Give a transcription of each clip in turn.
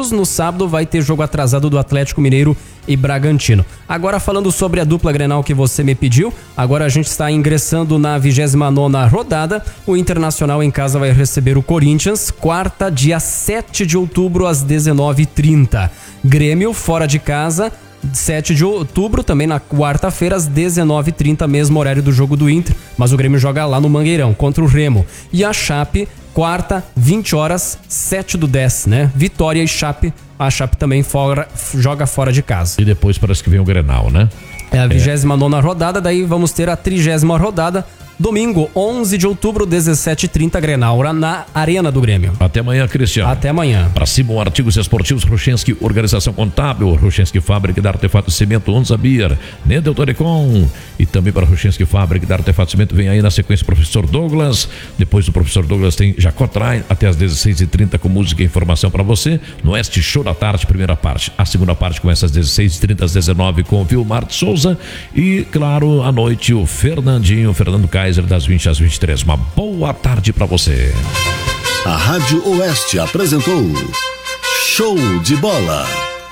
Santos. No sábado vai ter jogo atrasado do Atlético Mineiro e Bragantino. Agora falando sobre a dupla Grenal que você me pediu, agora a gente está ingressando na 29ª rodada. O Internacional em casa vai receber o Corinthians, quarta, dia 7 de outubro às 19h30. Grêmio fora de casa, 7 de outubro, também na quarta-feira, às 19h30, mesmo horário do jogo do Inter, mas o Grêmio joga lá no Mangueirão, contra o Remo. E a Chape, quarta, 20 horas, 7/10, né? Vitória e Chape, a Chape também joga fora de casa. E depois parece que vem o Grenal, né? É a 29ª rodada, daí vamos ter a 30ª rodada, domingo, 11 de outubro, 17h30, Grenal, na Arena do Grêmio. Até amanhã, Cristiano. Até amanhã. Para Simon Artigos Esportivos, Ruchenski Organização Contábil, Ruchenski Fábrica de Artefato de Cimento, Onza Beer, Nedel Torecom, e também para Ruchenski Fábrica de Artefato de Cimento, vem aí na sequência o Professor Douglas. Depois do Professor Douglas tem Jacó Trai, até às 16h30 com música e informação para você. No Oeste, Show da Tarde, primeira parte. A segunda parte começa às 16h30, às 19h com o Vilmar de Souza. E, claro, à noite, o Fernando Kaiser, das 20 às 23. Uma boa tarde para você. A Rádio Oeste apresentou Show de Bola.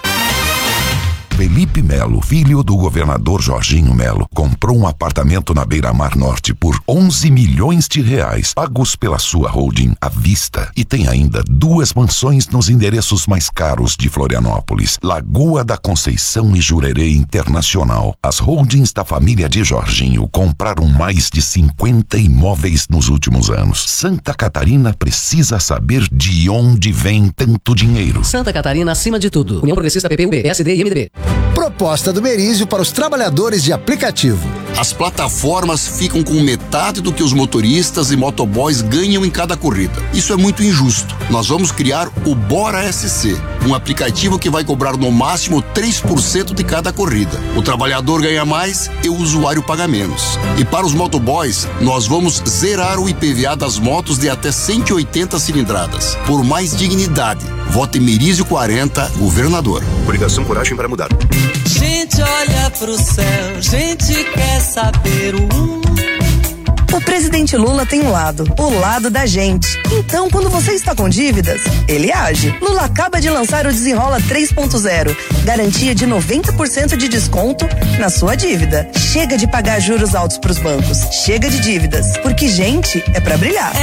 Felipe Melo, filho do governador Jorginho Melo, comprou um apartamento na Beira-Mar Norte por 11 milhões de reais, pagos pela sua holding à vista. E tem ainda 2 mansões nos endereços mais caros de Florianópolis, Lagoa da Conceição e Jurerê Internacional. As holdings da família de Jorginho compraram mais de 50 imóveis nos últimos anos. Santa Catarina precisa saber de onde vem tanto dinheiro. Santa Catarina acima de tudo. União Progressista, PPUB, PSD e MDB. Proposta do Merizio para os trabalhadores de aplicativo. As plataformas ficam com metade do que os motoristas e motoboys ganham em cada corrida. Isso é muito injusto. Nós vamos criar o Bora SC, um aplicativo que vai cobrar no máximo 3% de cada corrida. O trabalhador ganha mais e o usuário paga menos. E para os motoboys, nós vamos zerar o IPVA das motos de até 180 cilindradas. Por mais dignidade, vote Merizio 40, governador. Coligação Coragem para Mudar. Gente olha pro céu, gente quer saber O presidente Lula tem um lado, o lado da gente. Então, quando você está com dívidas, ele age. Lula acaba de lançar o Desenrola 3.0. Garantia de 90% de desconto na sua dívida. Chega de pagar juros altos pros bancos. Chega de dívidas, porque gente é pra brilhar.